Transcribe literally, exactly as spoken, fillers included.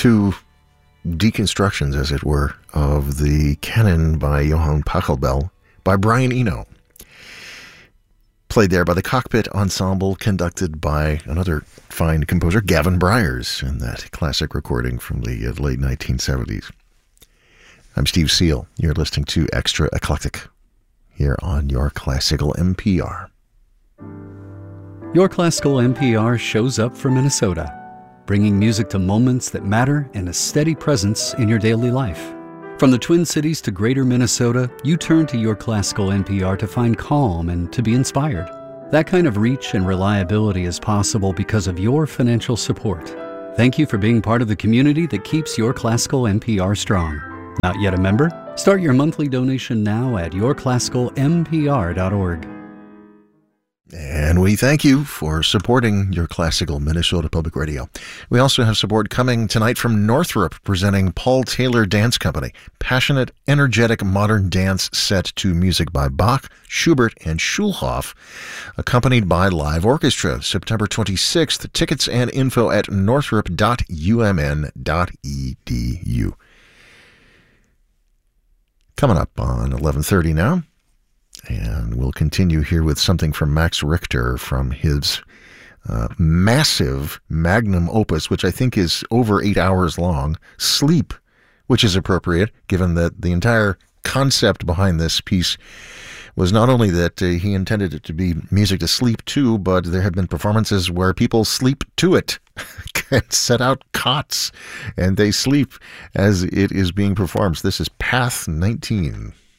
two deconstructions, as it were, of the canon by Johann Pachelbel by Brian Eno. Played there by the Cockpit Ensemble, conducted by another fine composer, Gavin Bryars, in that classic recording from the uh, late nineteen seventies. I'm Steve Seal. You're listening to Extra Eclectic here on Your Classical N P R. Your Classical N P R shows up for Minnesota, bringing music to moments that matter and a steady presence in your daily life. From the Twin Cities to Greater Minnesota, you turn to Your Classical N P R to find calm and to be inspired. That kind of reach and reliability is possible because of your financial support. Thank you for being part of the community that keeps Your Classical N P R strong. Not yet a member? Start your monthly donation now at your classical n p r dot org. And we thank you for supporting Your Classical Minnesota Public Radio. We also have support coming tonight from Northrop, presenting Paul Taylor Dance Company. Passionate, energetic modern dance set to music by Bach, Schubert, and Schulhoff, accompanied by live orchestra. September twenty-sixth. Tickets and info at northrop dot u m n dot e d u. Coming up on eleven thirty now. And we'll continue here with something from Max Richter from his uh, massive magnum opus, which I think is over eight hours long, Sleep, which is appropriate given that the entire concept behind this piece was not only that uh, he intended it to be music to sleep to, but there have been performances where people sleep to it and set out cots and they sleep as it is being performed. So this is Path nineteen.